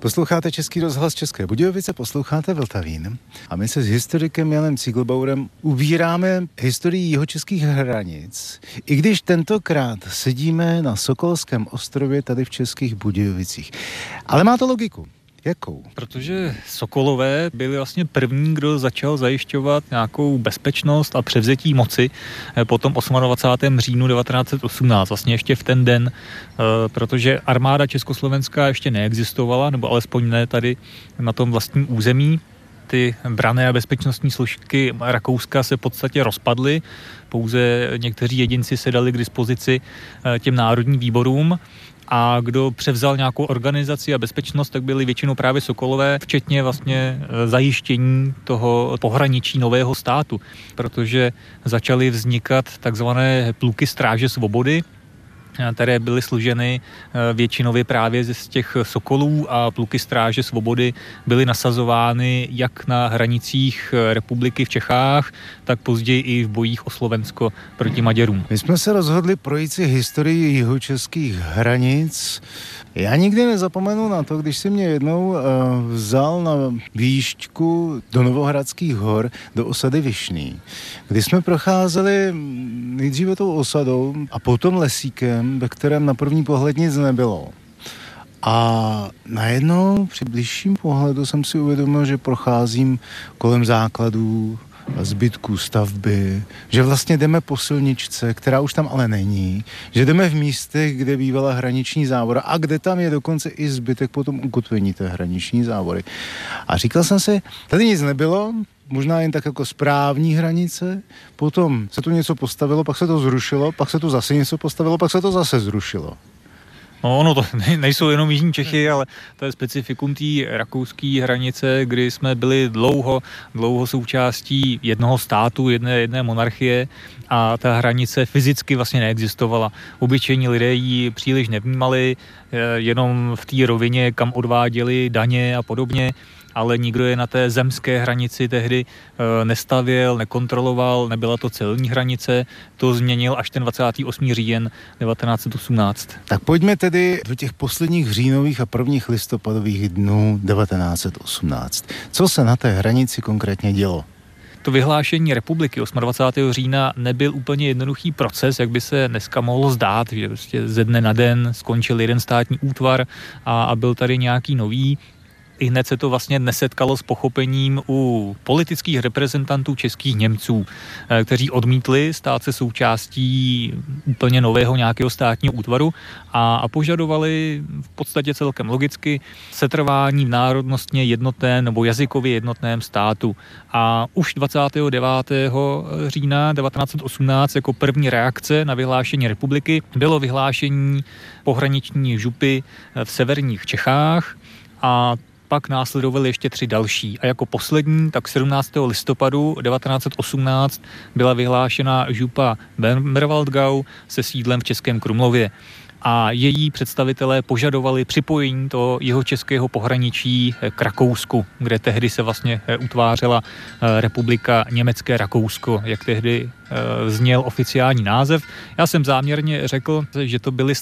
Posloucháte Český rozhlas České Budějovice, posloucháte Vltavín a my se s historikem Janem Cíglbaurem ubíráme historii jihočeských hranic. I když tentokrát sedíme na Sokolském ostrově tady v Českých Budějovicích. Ale má to logiku. Jakou? Protože Sokolové byli vlastně první, kdo začal zajišťovat nějakou bezpečnost a převzetí moci po tom 28. říjnu 1918, vlastně ještě v ten den, protože armáda československá ještě neexistovala, nebo alespoň ne tady na tom vlastním území. Ty branné a bezpečnostní složky Rakouska se v podstatě rozpadly, pouze někteří jedinci se dali k dispozici těm národním výborům. A kdo převzal nějakou organizaci a bezpečnost, tak byli většinou právě Sokolové, včetně vlastně zajištění toho pohraničí nového státu, protože začaly vznikat takzvané pluky stráže svobody, které byly složeny většinově právě z těch Sokolů a pluky stráže svobody byly nasazovány jak na hranicích republiky v Čechách, tak později i v bojích o Slovensko proti Maďarům. My jsme se rozhodli projít si historii jihočeských hranic. Já nikdy nezapomenu na to, když si mě jednou vzal na výšťku do Novohradských hor, do osady Vyšný, kdy jsme procházeli nejdříve tou osadou a potom lesíkem, ve kterém na první pohled nic nebylo. A najednou při bližším pohledu jsem si uvědomil, že procházím kolem základů a zbytků stavby, že vlastně jdeme po silničce, která už tam ale není, že jdeme v místech, kde bývala hraniční závora a kde tam je dokonce i zbytek potom ukotvení té hraniční závory. A říkal jsem si, tady nic nebylo, možná jen tak jako správní hranice, potom se tu něco postavilo, pak se to zrušilo, pak se tu zase něco postavilo, pak se to zase zrušilo. No, ono to nejsou jenom jižní Čechy, ale to je specifikum té rakouské hranice, kdy jsme byli dlouho součástí jednoho státu, jedné monarchie a ta hranice fyzicky vlastně neexistovala. Obyčejní lidé ji příliš nevnímali, jenom v té rovině, kam odváděli daně a podobně, ale nikdo je na té zemské hranici tehdy nestavěl, nekontroloval, nebyla to celní hranice, to změnil až ten 28. říjen 1918. Tak pojďme tedy do těch posledních říjnových a prvních listopadových dnů 1918. Co se na té hranici konkrétně dělo? To vyhlášení republiky 28. října nebyl úplně jednoduchý proces, jak by se dneska mohlo zdát, že prostě ze dne na den skončil jeden státní útvar a byl tady nějaký nový. I hned se to vlastně nesetkalo s pochopením u politických reprezentantů českých Němců, kteří odmítli stát se součástí úplně nového nějakého státního útvaru a požadovali v podstatě celkem logicky setrvání v národnostně jednotném nebo jazykově jednotném státu. A už 29. října 1918 jako první reakce na vyhlášení republiky bylo vyhlášení pohraniční župy v severních Čechách a pak následovaly ještě 3 další. A jako poslední, tak 17. listopadu 1918 byla vyhlášena župa Bernwaldgau se sídlem v Českém Krumlově. A její představitelé požadovali připojení toho jihočeského pohraničí k Rakousku, kde tehdy se vlastně utvářela republika Německé Rakousko, jak tehdy zněl oficiální název. Já jsem záměrně řekl, že to byly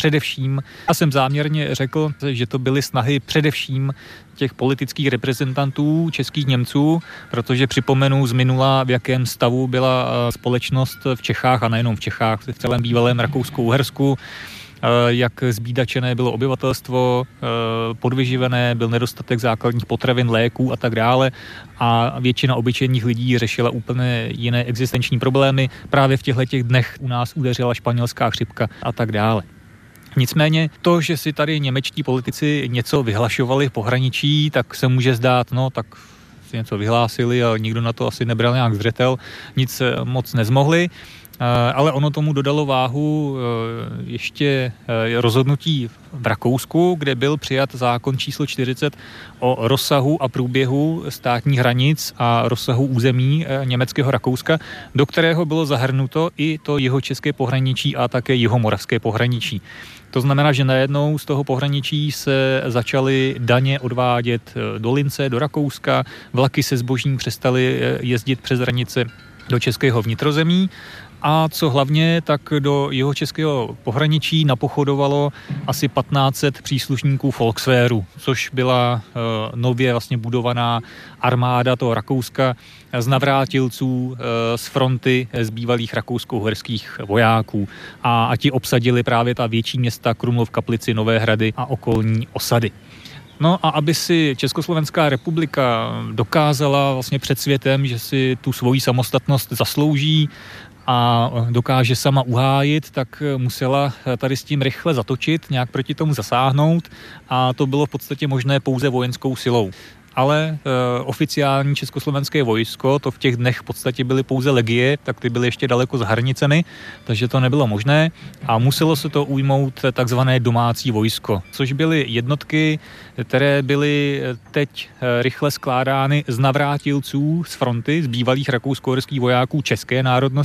snahy především těch politických reprezentantů českých Němců, protože připomenu z minula, v jakém stavu byla společnost v Čechách a nejenom v Čechách, v celém bývalém Rakousku-Uhersku, jak zbídačené bylo obyvatelstvo, podvyživené, byl nedostatek základních potravin, léků a tak dále a většina obyčejných lidí řešila úplně jiné existenční problémy. Právě v těchto dnech u nás udeřila španělská chřipka a tak dále. Nicméně to, že si tady němečtí politici něco vyhlašovali v pohraničí, tak se může zdát, no tak si něco vyhlásili, ale nikdo na to asi nebral nějak zřetel, nic moc nezmohli. Ale ono tomu dodalo váhu ještě rozhodnutí v Rakousku, kde byl přijat zákon číslo 40 o rozsahu a průběhu státních hranic a rozsahu území německého Rakouska, do kterého bylo zahrnuto i to jihočeské pohraničí a také jihomoravské pohraničí. To znamená, že najednou z toho pohraničí se začaly daně odvádět do Lince, do Rakouska, vlaky se zbožím přestaly jezdit přes hranice do českého vnitrozemí A co hlavně, tak do jeho českého pohraničí napochodovalo asi 1500 příslušníků Volkswehru, což byla nově vlastně budovaná armáda toho Rakouska z navrátilců z fronty z bývalých rakousko-uherských vojáků. A ti obsadili právě ta větší města Krumlov, Kaplici, Nové Hrady a okolní osady. No a aby si Československá republika dokázala vlastně před světem, že si tu svoji samostatnost zaslouží a dokáže sama uhájit, tak musela tady s tím rychle zatočit, nějak proti tomu zasáhnout a to bylo v podstatě možné pouze vojenskou silou. Ale oficiální československé vojsko, to v těch dnech v podstatě byly pouze legie, tak ty byly ještě daleko za hranicemi, takže to nebylo možné a muselo se to ujmout takzvané domácí vojsko, což byly jednotky, které byly teď rychle skládány z navrátilců z fronty, z bývalých rakousko-uherských vojáků české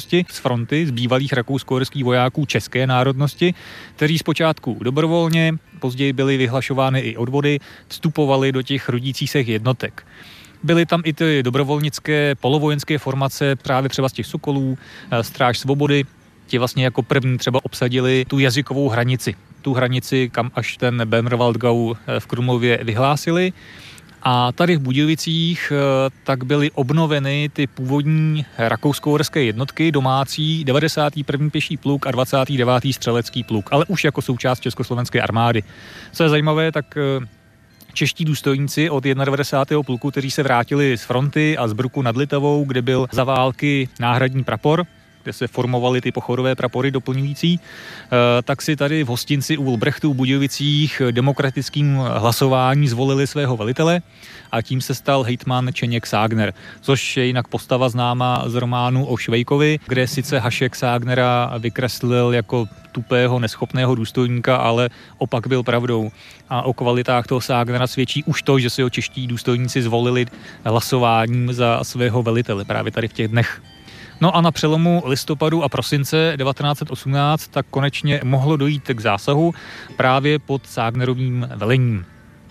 národnosti, kteří zpočátku dobrovolně, později byly vyhlašovány i odvody, vstupovali do těch rodících se jednotek. Byly tam i ty dobrovolnické polovojenské formace, právě třeba z těch Sokolů, Stráž svobody, ti vlastně jako první třeba obsadili tu jazykovou hranici. Tu hranici, kam až ten Böhmerwaldgau v Krumlově vyhlásili. A tady v Budějovicích tak byly obnoveny ty původní rakousko-uherské jednotky domácí 91. pěší pluk a 29. střelecký pluk, ale už jako součást československé armády. Co je zajímavé, tak čeští důstojníci od 91. pluku, kteří se vrátili z fronty a z Bruku nad Litavou, kde byl za války náhradní prapor, kde se formovaly ty pochodové prapory doplňující, tak si tady v hostinci u Ulbrechtu v Budějovicích demokratickým hlasováním zvolili svého velitele a tím se stal hejtman Čeněk Ságner, což je jinak postava známá z románu o Švejkovi, kde sice Hašek Ságnera vykreslil jako tupého, neschopného důstojníka, ale opak byl pravdou. A o kvalitách toho Ságnera svědčí už to, že si ho čeští důstojníci zvolili hlasováním za svého velitele právě tady v těch dnech. No a na přelomu listopadu a prosince 1918 tak konečně mohlo dojít k zásahu právě pod Ságnerovým velením.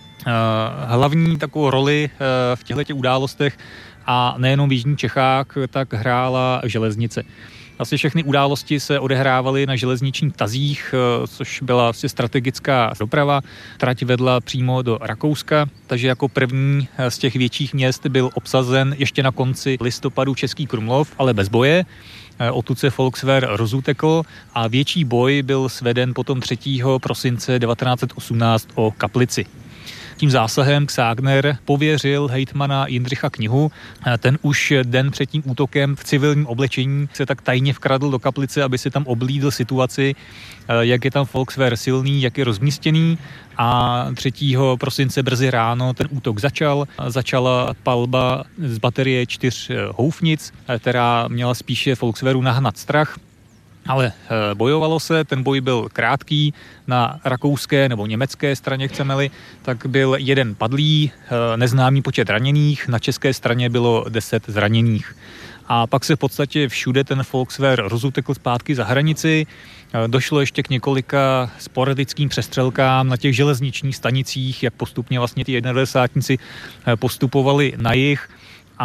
Hlavní takovou roli v těchto událostech a nejenom v jižních Čechách tak hrála železnice. Asi všechny události se odehrávaly na železničních tazích, což byla asi strategická doprava. Trať vedla přímo do Rakouska, takže jako první z těch větších měst byl obsazen ještě na konci listopadu Český Krumlov, ale bez boje. Odtud se Volkswehr rozutekl a větší boj byl sveden potom 3. prosince 1918 o Kaplici. Tím zásahem Ságner pověřil hejtmana Jindřicha Knihu. Ten už den před tím útokem v civilním oblečení se tak tajně vkradl do Kaplice, aby si tam oblídl situaci, jak je tam Volkswehr silný, jak je rozmístěný. A 3. prosince brzy ráno ten útok začal. Začala palba z baterie 4 houfnic, která měla spíše Volkswehru nahnat strach. Ale bojovalo se, ten boj byl krátký, na rakouské nebo německé straně, chceme-li, tak byl 1 padlý, neznámý počet raněných, na české straně bylo 10 zraněných. A pak se v podstatě všude ten Volkswehr rozutekl zpátky za hranici, došlo ještě k několika sporadickým přestřelkám na těch železničních stanicích, jak postupně vlastně ty 91. postupovali na jih.